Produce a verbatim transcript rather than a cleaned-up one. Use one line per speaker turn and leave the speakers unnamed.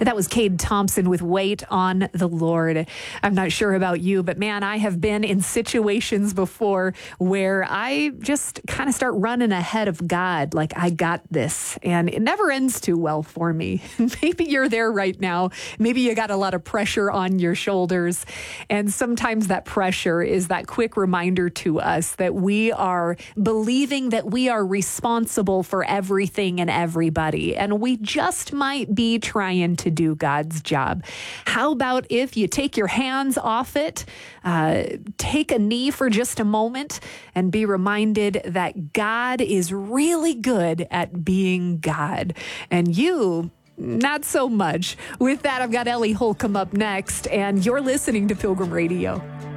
That was Cade Thompson with Wait on the Lord. I'm not sure about you, but man, I have been in situations before where I just kind of start running ahead of God, like I got this, and it never ends too well for me. Maybe you're there right now. Maybe you got a lot of pressure on your shoulders, and sometimes that pressure is that quick reminder to us that we are believing that we are responsible for everything and everybody, and we just might be trying to do God's job. How about if you take your hands off it, uh, take a knee for just a moment, and be reminded that God is really good at being God, and you, not so much. With that, I've got Ellie Holcomb up next, and you're listening to Pilgrim Radio.